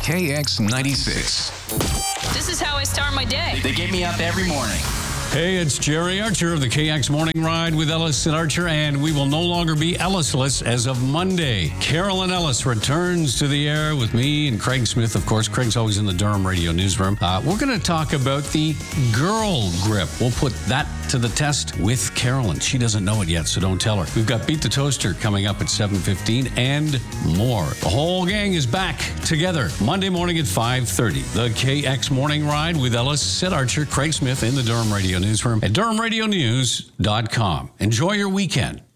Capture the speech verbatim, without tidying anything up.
K X ninety-six. This is how I start my day. They get me up every morning. Hey, it's Jerry Archer of the K X Morning Ride with Ellis and Archer, and we will no longer be Ellisless as of Monday. Carolyn Ellis returns to the air with me and Craig Smith. Of course, Craig's always in the Durham Radio Newsroom. Uh, we're going to talk about the girl grip. We'll put that to the test with Carolyn. She doesn't know it yet, so don't tell her. We've got Beat the Toaster coming up at seven fifteen and more. The whole gang is back together Monday morning at five thirty. The K X Morning Ride with Ellis and Archer, Craig Smith in the Durham Radio Newsroom at durham radio news dot com. Enjoy your weekend.